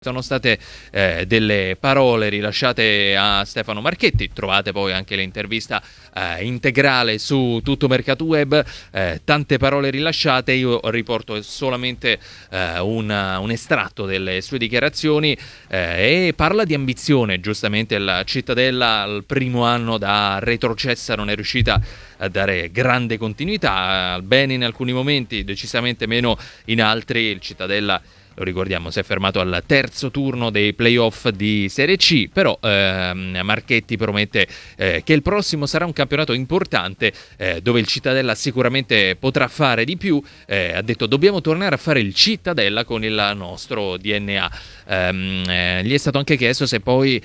Sono state delle parole rilasciate a Stefano Marchetti, trovate poi anche l'intervista integrale su Tutto Mercato Web, tante parole rilasciate, io riporto solamente un estratto delle sue dichiarazioni e parla di ambizione. Giustamente la Cittadella al primo anno da retrocessa non è riuscita a dare grande continuità, bene in alcuni momenti, decisamente meno in altri. Il Cittadella, lo ricordiamo, si è fermato al terzo turno dei playoff di Serie C, però Marchetti promette che il prossimo sarà un campionato importante dove il Cittadella sicuramente potrà fare di più. Ha detto: dobbiamo tornare a fare il Cittadella con il nostro DNA. Gli è stato anche chiesto se poi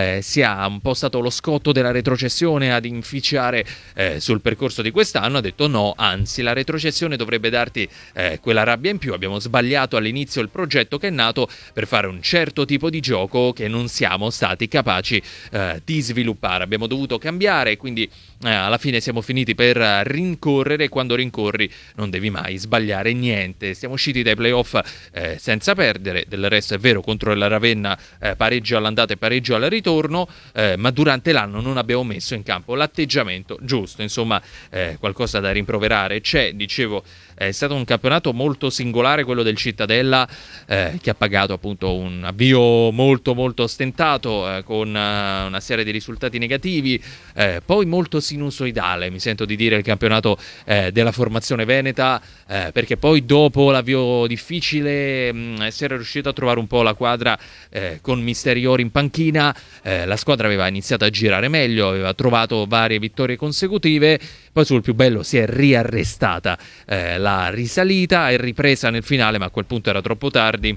sia un po' stato lo scotto della retrocessione ad inficiare sul percorso di quest'anno. Ha detto no, anzi la retrocessione dovrebbe darti quella rabbia in più. Abbiamo sbagliato all'inizio il progetto che è nato per fare un certo tipo di gioco che non siamo stati capaci di sviluppare. Abbiamo dovuto cambiare, quindi alla fine siamo finiti per rincorrere. Quando rincorri non devi mai sbagliare niente. Siamo usciti dai playoff senza perdere, del resto è vero, contro la Ravenna pareggio all'andata e pareggio al ritorno, ma durante l'anno non abbiamo messo in campo l'atteggiamento giusto. Insomma, qualcosa da rimproverare c'è. Dicevo, è stato un campionato molto singolare quello del Cittadella, che ha pagato appunto un avvio molto molto stentato, con una serie di risultati negativi, poi molto sinusoidale, mi sento di dire, il campionato della formazione veneta, perché poi dopo l'avvio difficile si era riuscito a trovare un po' la quadra con Misteriori in panchina. La squadra aveva iniziato a girare meglio, aveva trovato varie vittorie consecutive, poi sul più bello si è riarrestata la risalita, è ripresa nel finale, ma a quel punto era troppo tardi.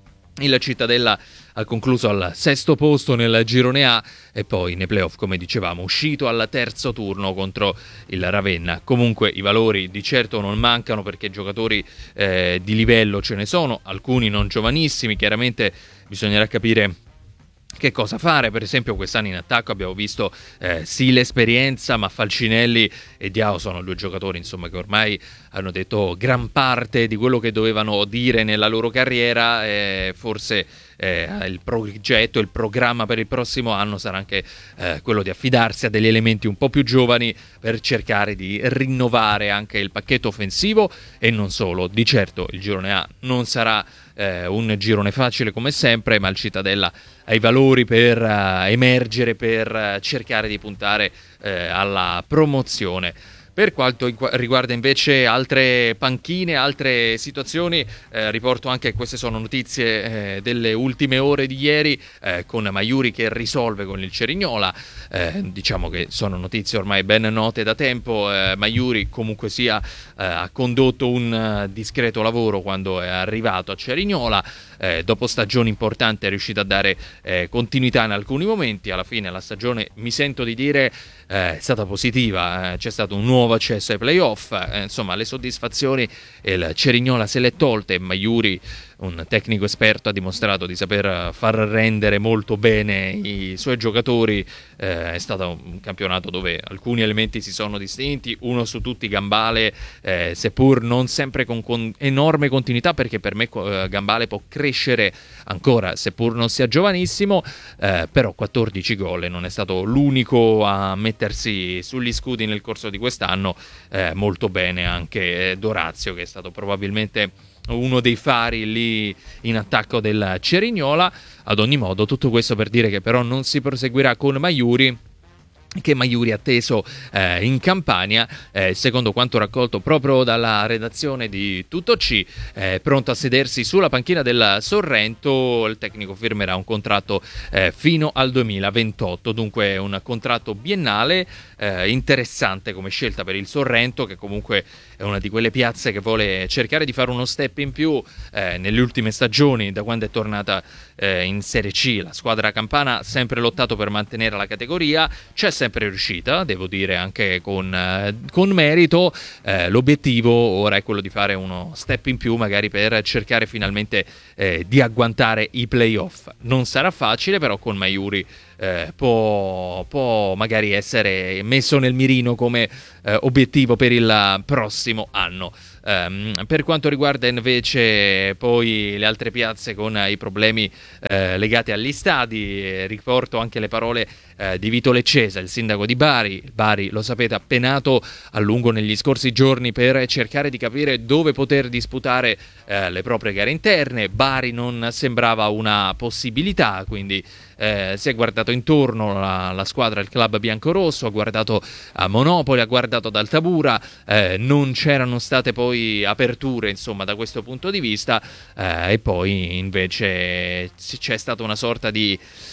Il Cittadella ha concluso al sesto posto nel girone A e poi nei playoff, come dicevamo, uscito al terzo turno contro il Ravenna. Comunque i valori di certo non mancano, perché giocatori di livello ce ne sono, alcuni non giovanissimi. Chiaramente bisognerà capire che cosa fare. Per esempio quest'anno in attacco abbiamo visto sì l'esperienza, ma Falcinelli e Diao sono due giocatori, insomma, che ormai hanno detto gran parte di quello che dovevano dire nella loro carriera. Forse il progetto, il programma per il prossimo anno sarà anche quello di affidarsi a degli elementi un po' più giovani per cercare di rinnovare anche il pacchetto offensivo e non solo. Di certo il girone A non sarà un girone facile come sempre, ma il Cittadella ha i valori per emergere, per cercare di puntare alla promozione. Per quanto riguarda invece altre panchine, altre situazioni, riporto anche, queste sono notizie delle ultime ore di ieri, con Maiuri che risolve con il Cerignola. Diciamo che sono notizie ormai ben note da tempo. Maiuri comunque sia ha condotto un discreto lavoro quando è arrivato a Cerignola. Dopo stagioni importanti è riuscito a dare continuità in alcuni momenti. Alla fine la stagione, mi sento di dire, è stata positiva, c'è stato un nuovo accesso ai playoff, insomma le soddisfazioni il Cerignola se l'è tolte e Maiuri, un tecnico esperto, ha dimostrato di saper far rendere molto bene i suoi giocatori. È stato un campionato dove alcuni elementi si sono distinti, uno su tutti Gambale, seppur non sempre con enorme continuità, perché per me Gambale può crescere ancora seppur non sia giovanissimo, però 14 gol e non è stato l'unico a mettersi sugli scudi nel corso di quest'anno. Molto bene anche Dorazio, che è stato probabilmente uno dei fari lì in attacco del Cerignola. Ad ogni modo, tutto questo per dire che però non si proseguirà con Maiuri, che Maiuri atteso in Campania, secondo quanto raccolto proprio dalla redazione di Tutto C, pronto a sedersi sulla panchina del Sorrento. Il tecnico firmerà un contratto fino al 2028, dunque un contratto biennale. Interessante come scelta per il Sorrento, che comunque è una di quelle piazze che vuole cercare di fare uno step in più. Nelle ultime stagioni, da quando è tornata in Serie C, la squadra campana ha sempre lottato per mantenere la categoria, c'è sempre riuscita, devo dire anche con merito. L'obiettivo ora è quello di fare uno step in più, magari per cercare finalmente di agguantare i playoff. Non sarà facile, però con Maiuri può magari essere messo nel mirino come obiettivo per il prossimo anno. Per quanto riguarda invece poi le altre piazze con i problemi legati agli stadi, riporto anche le parole di Vito Leccesa, il sindaco di Bari. Bari, lo sapete, ha penato a lungo negli scorsi giorni per cercare di capire dove poter disputare le proprie gare interne. Bari non sembrava una possibilità, quindi si è guardato intorno la squadra, il club biancorosso, ha guardato a Monopoli, ha guardato ad Altabura, non c'erano state poi aperture, insomma, da questo punto di vista, e poi invece c'è stata una sorta di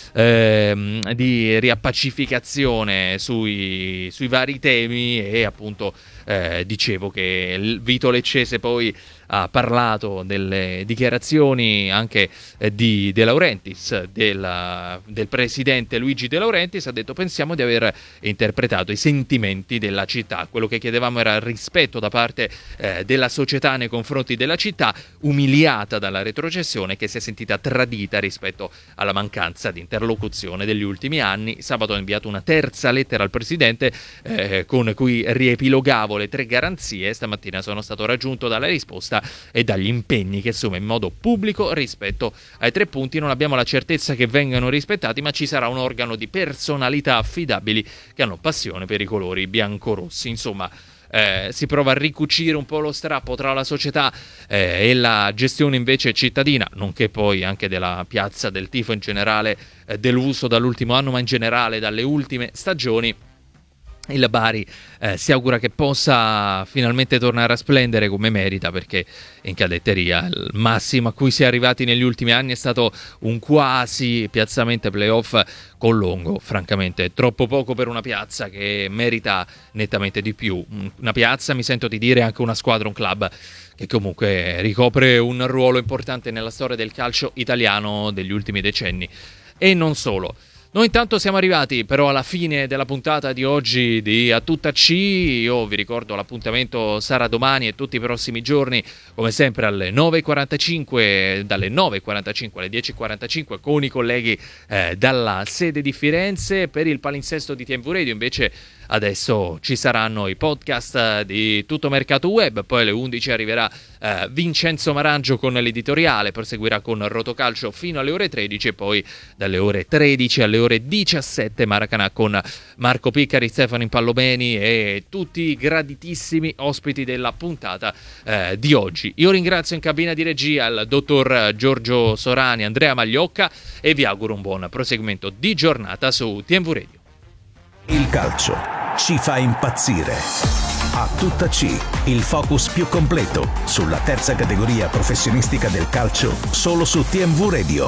riappacificazione sui vari temi, e appunto dicevo che il Vito Leccese poi ha parlato delle dichiarazioni anche di De Laurentiis, del presidente Luigi De Laurentiis. Ha detto: pensiamo di aver interpretato i sentimenti della città, quello che chiedevamo era rispetto da parte della società nei confronti della città, umiliata dalla retrocessione, che si è sentita tradita rispetto alla mancanza di interlocuzione degli ultimi anni. Sabato ho inviato una terza lettera al presidente con cui riepilogavo le 3 garanzie. Stamattina sono stato raggiunto dalla risposta e dagli impegni che assume in modo pubblico rispetto ai 3 punti. Non abbiamo la certezza che vengano rispettati, ma ci sarà un organo di personalità affidabili che hanno passione per i colori biancorossi. Insomma, si prova a ricucire un po' lo strappo tra la società e la gestione invece cittadina, nonché poi anche della piazza, del tifo in generale, deluso dall'ultimo anno, ma in generale dalle ultime stagioni. Il Bari si augura che possa finalmente tornare a splendere come merita, perché in cadetteria il massimo a cui si è arrivati negli ultimi anni è stato un quasi piazzamento playoff con Longo. Francamente troppo poco per una piazza che merita nettamente di più. Una piazza, mi sento di dire, anche una squadra, un club che comunque ricopre un ruolo importante nella storia del calcio italiano degli ultimi decenni, e non solo. Noi intanto siamo arrivati però alla fine della puntata di oggi di A Tutta C. Io vi ricordo l'appuntamento sarà domani e tutti i prossimi giorni, come sempre alle 9.45, dalle 9.45 alle 10.45 con i colleghi dalla sede di Firenze. Per il palinsesto di TMV Radio invece adesso ci saranno i podcast di Tutto Mercato Web, poi alle 11 arriverà Vincenzo Marangio con l'editoriale, proseguirà con Rotocalcio fino alle ore 13 e poi dalle ore 13 alle ore 17 Maracanà con Marco Piccari, Stefano Impallomeni e tutti i graditissimi ospiti della puntata di oggi. Io ringrazio in cabina di regia il dottor Giorgio Sorani, Andrea Magliocca, e vi auguro un buon proseguimento di giornata su TMV Radio. Il calcio ci fa impazzire. A Tutta C, il focus più completo sulla terza categoria professionistica del calcio, solo su TMV Radio.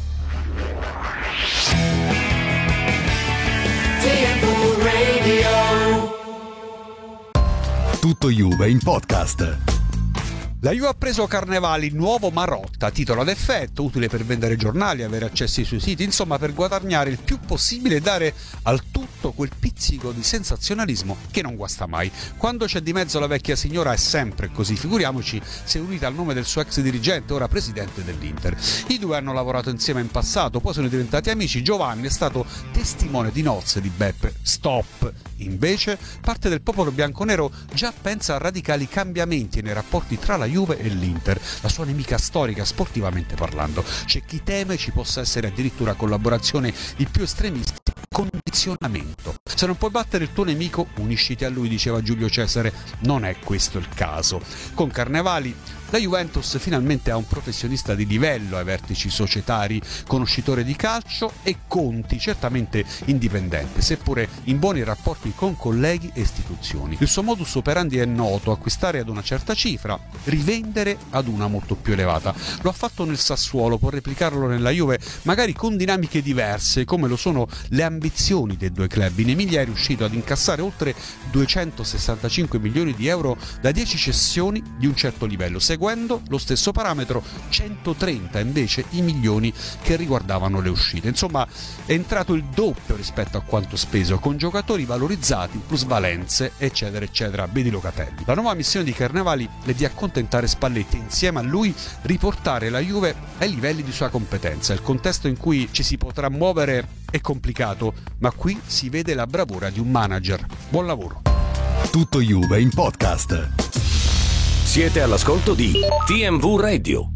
TMV Radio. Tutto Juve in podcast. La Juve ha preso Carnevali, nuovo Marotta, titolo ad effetto, utile per vendere giornali, avere accessi sui siti, insomma per guadagnare il più possibile e dare al tutto quel pizzico di sensazionalismo che non guasta mai. Quando c'è di mezzo la vecchia signora è sempre così, figuriamoci se unita al nome del suo ex dirigente, ora presidente dell'Inter. I due hanno lavorato insieme in passato, poi sono diventati amici. Giovanni è stato testimone di nozze di Beppe. Stop! Invece, parte del popolo bianconero già pensa a radicali cambiamenti nei rapporti tra la Juve e l'Inter, la sua nemica storica sportivamente parlando. C'è chi teme ci possa essere addirittura collaborazione di più estremisti, condizionamento. Se non puoi battere il tuo nemico, unisciti a lui, diceva Giulio Cesare. Non è questo il caso. Con Carnevali la Juventus finalmente ha un professionista di livello ai vertici societari, conoscitore di calcio, e Conti, certamente indipendente, seppure in buoni rapporti con colleghi e istituzioni. Il suo modus operandi è noto: acquistare ad una certa cifra, rivendere ad una molto più elevata. Lo ha fatto nel Sassuolo, può replicarlo nella Juve, magari con dinamiche diverse, come lo sono le ambizioni dei due club. In Emilia è riuscito ad incassare oltre 265 milioni di euro da 10 cessioni di un certo livello, seguendo lo stesso parametro, 130 invece i milioni che riguardavano le uscite. Insomma, è entrato il doppio rispetto a quanto speso, con giocatori valorizzati, plusvalenze, eccetera eccetera. Vedi Locatelli. La nuova missione di Carnevali è di accontentare Spalletti e insieme a lui riportare la Juve ai livelli di sua competenza. Il contesto in cui ci si potrà muovere è complicato, ma qui si vede la bravura di un manager. Buon lavoro. Tutto Juve in podcast. Siete all'ascolto di TMV Radio.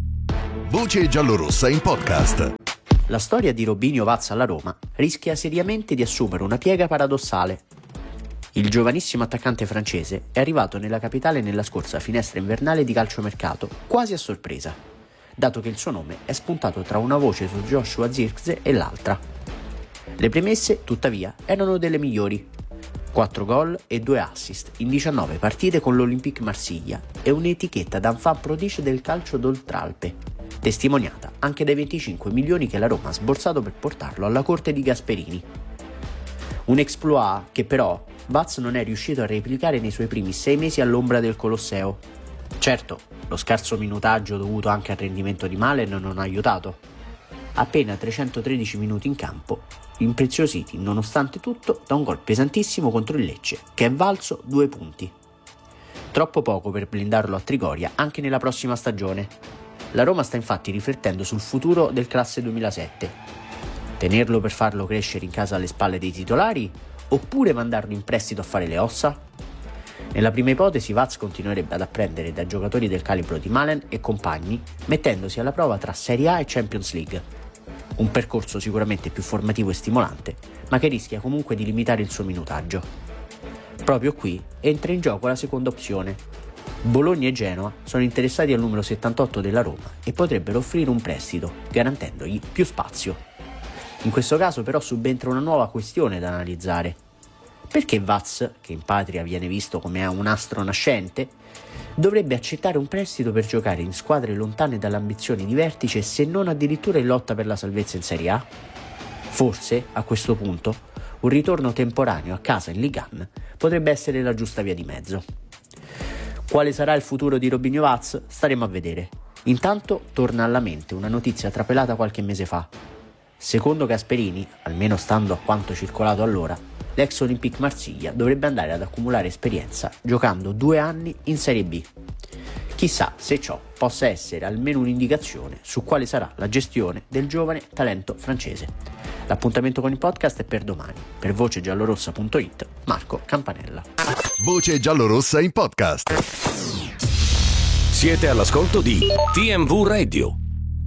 Voce giallorossa in podcast. La storia di Robinho Vaz alla Roma rischia seriamente di assumere una piega paradossale. Il giovanissimo attaccante francese è arrivato nella capitale nella scorsa finestra invernale di calciomercato, quasi a sorpresa, dato che il suo nome è spuntato tra una voce su Joshua Zirkzee e l'altra. Le premesse, tuttavia, erano delle migliori. 4 gol e 2 assist in 19 partite con l'Olympique Marsiglia e un'etichetta d'enfant prodige del calcio d'Oltralpe, testimoniata anche dai 25 milioni che la Roma ha sborsato per portarlo alla corte di Gasperini. Un exploit che però Vaz non è riuscito a replicare nei suoi primi 6 mesi all'ombra del Colosseo. Certo, lo scarso minutaggio dovuto anche al rendimento di Malen non ha aiutato. Appena 313 minuti in campo, impreziositi nonostante tutto da un gol pesantissimo contro il Lecce, che è valso 2 punti. Troppo poco per blindarlo a Trigoria anche nella prossima stagione. La Roma sta infatti riflettendo sul futuro del classe 2007. Tenerlo per farlo crescere in casa alle spalle dei titolari, oppure mandarlo in prestito a fare le ossa? Nella prima ipotesi Vaz continuerebbe ad apprendere da giocatori del calibro di Malen e compagni, mettendosi alla prova tra Serie A e Champions League. Un percorso sicuramente più formativo e stimolante, ma che rischia comunque di limitare il suo minutaggio. Proprio qui entra in gioco la seconda opzione. Bologna e Genoa sono interessati al numero 78 della Roma e potrebbero offrire un prestito, garantendogli più spazio. In questo caso però subentra una nuova questione da analizzare. Perché Vaz, che in patria viene visto come un astro nascente, dovrebbe accettare un prestito per giocare in squadre lontane dalle ambizioni di vertice, se non addirittura in lotta per la salvezza in Serie A? Forse, a questo punto, un ritorno temporaneo a casa in Ligue 1 potrebbe essere la giusta via di mezzo. Quale sarà il futuro di Robinho Vaz? Staremo a vedere. Intanto torna alla mente una notizia trapelata qualche mese fa. Secondo Gasperini, almeno stando a quanto circolato allora, l'ex Olympique Marsiglia dovrebbe andare ad accumulare esperienza giocando 2 anni in Serie B. Chissà se ciò possa essere almeno un'indicazione su quale sarà la gestione del giovane talento francese. L'appuntamento con il podcast è per domani. Per vocegiallorossa.it, Marco Campanella. Voce giallorossa in podcast. Siete all'ascolto di TMV Radio.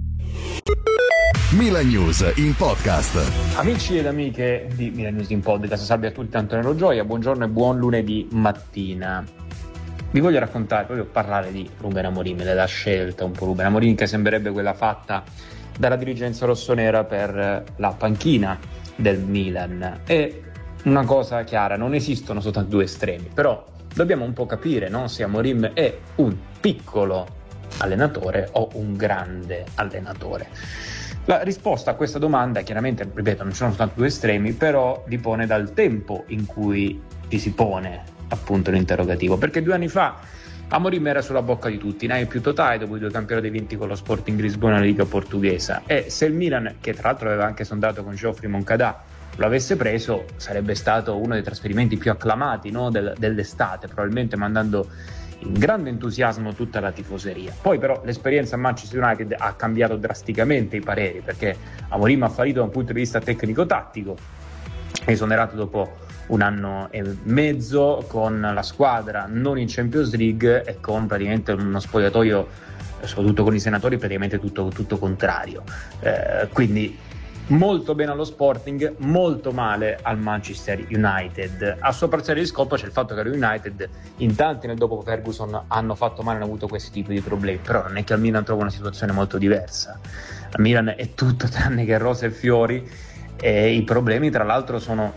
Milan News in podcast. Amici ed amiche di Milan News in podcast, salve a tutti, Antonello Gioia, buongiorno e buon lunedì mattina. Vi voglio parlare di Ruben Amorim, della scelta un po' Ruben Amorim che sembrerebbe quella fatta dalla dirigenza rossonera per la panchina del Milan. È una cosa chiara, non esistono soltanto 2 estremi, però dobbiamo un po' capire, no? Se Amorim è un piccolo allenatore o un grande allenatore. La risposta a questa domanda, chiaramente, ripeto, non ci sono soltanto 2 estremi, però dipende dal tempo in cui ci si pone appunto l'interrogativo, perché 2 anni fa Amorim era sulla bocca di tutti, in più totale dopo i 2 campionati vinti con lo Sporting Lisbona nella Liga portoghese, e se il Milan, che tra l'altro aveva anche sondato con Geoffrey Moncada, lo avesse preso, sarebbe stato uno dei trasferimenti più acclamati, no, dell'estate, probabilmente mandando in grande entusiasmo tutta la tifoseria. Poi però l'esperienza a Manchester United ha cambiato drasticamente i pareri, perché Amorim ha fallito da un punto di vista tecnico-tattico, è esonerato dopo 1 anno e mezzo, con la squadra non in Champions League e con praticamente uno spogliatoio, soprattutto con i senatori, praticamente tutto contrario. Quindi molto bene allo Sporting, molto male al Manchester United. A sua parziale di scolpa c'è il fatto che lo United in tanti nel dopo Ferguson hanno fatto male, hanno avuto questi tipi di problemi, però non è che al Milan trova una situazione molto diversa. Al Milan è tutto tranne che rose e fiori, e i problemi tra l'altro sono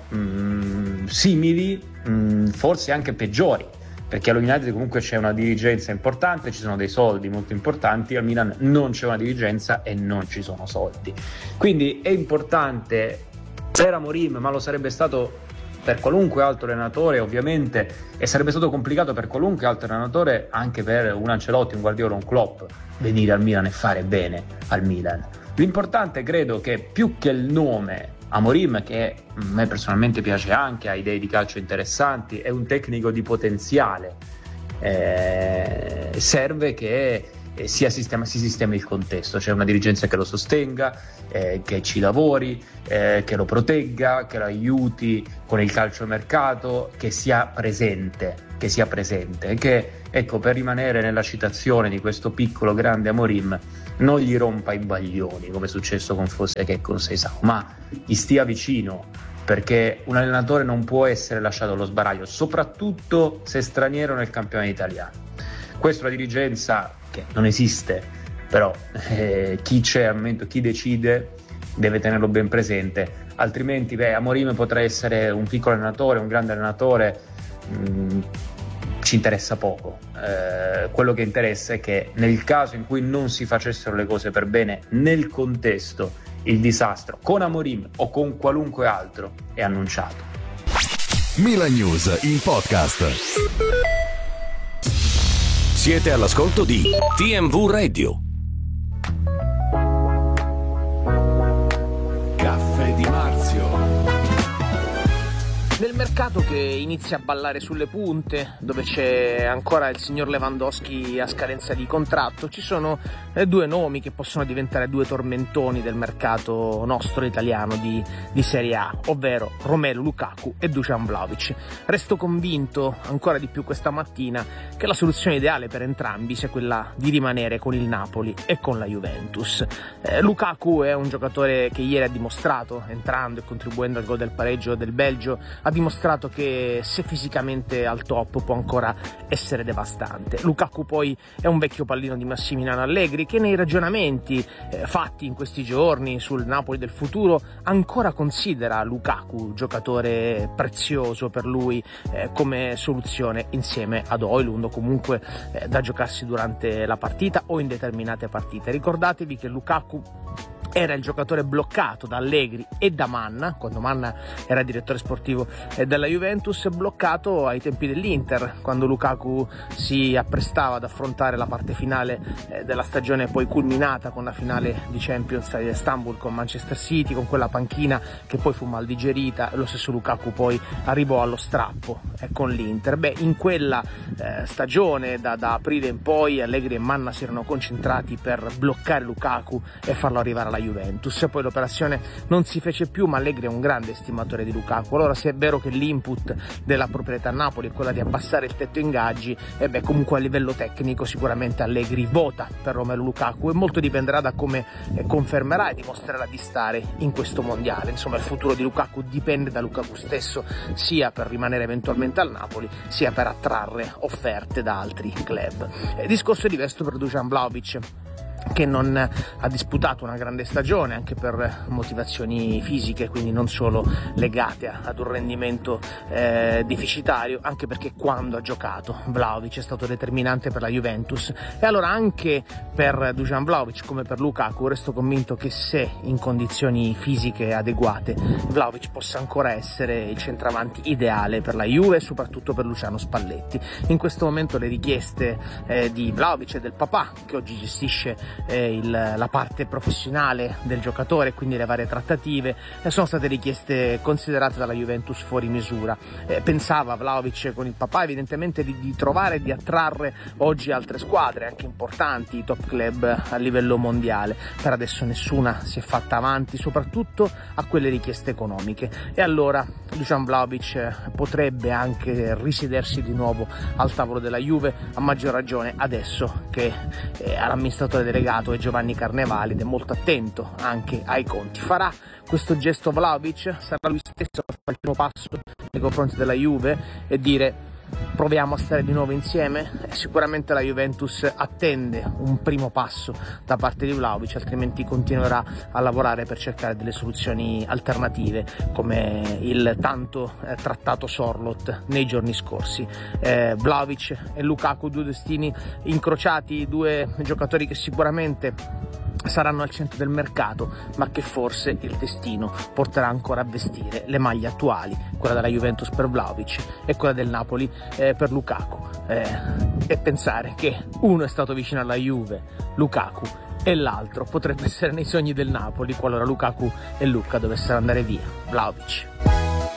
simili, forse anche peggiori, perché allo United comunque c'è una dirigenza importante, ci sono dei soldi molto importanti, al Milan non c'è una dirigenza e non ci sono soldi. Quindi è importante per Amorim, ma lo sarebbe stato per qualunque altro allenatore ovviamente, e sarebbe stato complicato per qualunque altro allenatore, anche per un Ancelotti, un Guardiola, un Klopp, venire al Milan e fare bene al Milan. L'importante, credo, che più che il nome Amorim, che a me personalmente piace anche, ha idee di calcio interessanti, è un tecnico di potenziale, serve che si sistema il contesto, c'è una dirigenza che lo sostenga, che ci lavori, che lo protegga, che lo aiuti con il calciomercato, che sia presente, e che, ecco, per rimanere nella citazione di questo piccolo grande Amorim, non gli rompa i baglioni come è successo con Fonseca e con Seisao, ma gli stia vicino, perché un allenatore non può essere lasciato allo sbaraglio, soprattutto se straniero nel campionato italiano. Questa è una dirigenza che non esiste, però chi c'è al momento, chi decide, deve tenerlo ben presente, altrimenti Amorim potrà essere un piccolo allenatore, un grande allenatore, ci interessa poco. Quello che interessa è che nel caso in cui non si facessero le cose per bene nel contesto, il disastro con Amorim o con qualunque altro è annunciato. Milan News in podcast. Siete all'ascolto di TMV Radio. Caffè di Marzio. Nel mercato che inizia a ballare sulle punte, dove c'è ancora il signor Lewandowski a scadenza di contratto, ci sono due nomi che possono diventare due tormentoni del mercato nostro italiano di Serie A, ovvero Romelu Lukaku e Dusan Vlahovic. Resto convinto ancora di più questa mattina che la soluzione ideale per entrambi sia quella di rimanere con il Napoli e con la Juventus. Lukaku è un giocatore che ieri ha dimostrato, entrando e contribuendo al gol del pareggio del Belgio, ha dimostrato che se fisicamente al top può ancora essere devastante. Lukaku poi è un vecchio pallino di Massimiliano Allegri che nei ragionamenti fatti in questi giorni sul Napoli del futuro ancora considera Lukaku giocatore prezioso per lui come soluzione insieme ad Højlund, o comunque da giocarsi durante la partita o in determinate partite. Ricordatevi che Lukaku era il giocatore bloccato da Allegri e da Manna, quando Manna era direttore sportivo della Juventus, bloccato ai tempi dell'Inter, quando Lukaku si apprestava ad affrontare la parte finale della stagione poi culminata con la finale di Champions di Istanbul con Manchester City, con quella panchina che poi fu mal digerita. Lo stesso Lukaku poi arrivò allo strappo con l'Inter. In quella stagione da aprile in poi Allegri e Manna si erano concentrati per bloccare Lukaku e farlo arrivare alla Juventus. Poi l'operazione non si fece più, ma Allegri è un grande estimatore di Lukaku. Allora, se è vero che l'input della proprietà Napoli è quella di abbassare il tetto ingaggi, comunque a livello tecnico sicuramente Allegri vota per Romelu Lukaku, e molto dipenderà da come confermerà e dimostrerà di stare in questo mondiale. Insomma, il futuro di Lukaku dipende da Lukaku stesso, sia per rimanere eventualmente al Napoli, sia per attrarre offerte da altri club. Discorso diverso per Dusan Vlahovic, che non ha disputato una grande stagione anche per motivazioni fisiche, quindi non solo legate ad un rendimento deficitario, anche perché quando ha giocato Vlahovic è stato determinante per la Juventus. E allora anche per Dusan Vlahovic come per Lukaku resto convinto che se in condizioni fisiche adeguate Vlahovic possa ancora essere il centravanti ideale per la Juve e soprattutto per Luciano Spalletti. In questo momento le richieste di Vlahovic e del papà, che oggi gestisce la parte professionale del giocatore, quindi le varie trattative, sono state richieste considerate dalla Juventus fuori misura. Pensava Vlahovic con il papà evidentemente di trovare e di attrarre oggi altre squadre anche importanti, top club a livello mondiale. Per adesso nessuna si è fatta avanti, soprattutto a quelle richieste economiche, e allora Dusan Vlahovic potrebbe anche risedersi di nuovo al tavolo della Juve, a maggior ragione adesso che all'amministratore delegato è Giovanni Carnevali ed è molto attento anche ai conti. Farà questo gesto Vlahovic? Sarà lui stesso a fare il primo passo nei confronti della Juve e dire proviamo a stare di nuovo insieme? Sicuramente la Juventus attende un primo passo da parte di Vlahovic, altrimenti continuerà a lavorare per cercare delle soluzioni alternative, come il tanto trattato Sorloth nei giorni scorsi. Vlahovic e Lukaku, due destini incrociati, due giocatori che sicuramente saranno al centro del mercato, ma che forse il destino porterà ancora a vestire le maglie attuali, quella della Juventus per Vlahovic e quella del Napoli per Lukaku, e pensare che uno è stato vicino alla Juve, Lukaku, e l'altro potrebbe essere nei sogni del Napoli qualora Lukaku e Lucca dovessero andare via, Vlahovic.